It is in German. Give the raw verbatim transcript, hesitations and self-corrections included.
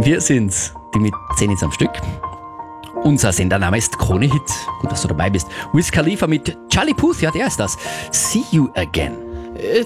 Wir sind's, die mit zehn Hits am Stück. Unser Sendername ist Krone Hit. Gut, dass du dabei bist. Wiz Khalifa mit Charlie Puth, ja, der ist das. See You Again.